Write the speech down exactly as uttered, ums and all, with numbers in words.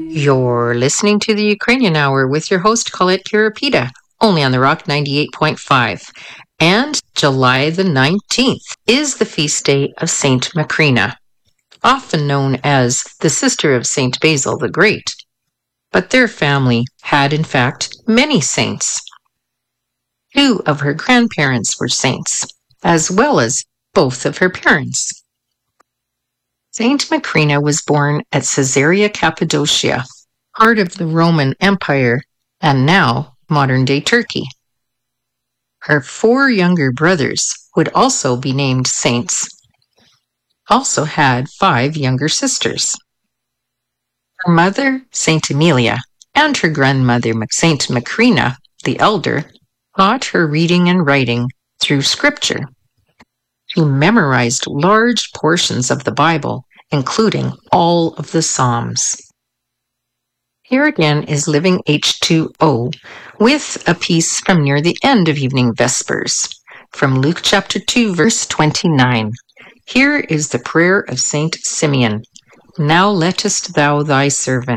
You're listening to the Ukrainian Hour with your host, Colette Kirapita, only on the Rock ninety-eight point five. And July the nineteenth is the feast day of Saint Macrina, often known as the sister of Saint Basil the Great. But their family had, in fact, many saints. Two of her grandparents were saints, as well as both of her parents. Saint Macrina was born at Caesarea Cappadocia, part of the Roman Empire, and now modern-day Turkey. Her four younger brothers would also be named saints, also had five younger sisters. Her mother, Saint Emilia, and her grandmother, Saint Macrina, the elder, taught her reading and writing through scripture. She memorized large portions of the Bible, including all of the Psalms. Here again is Living H two O with a piece from near the end of Evening Vespers, from Luke chapter two, verse twenty-nine. Here is the prayer of Saint Simeon. Now lettest thou thy servant